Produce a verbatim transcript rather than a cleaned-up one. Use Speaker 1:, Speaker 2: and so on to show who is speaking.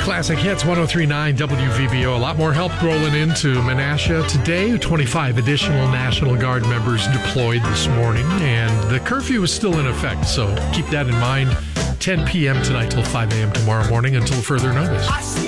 Speaker 1: Classic Hits one oh three point nine W V B O. A lot more help rolling into Menasha today. twenty-five additional National Guard members deployed this morning, and the curfew is still in effect, so keep that in mind. ten p.m. tonight till five a.m. tomorrow morning until further notice.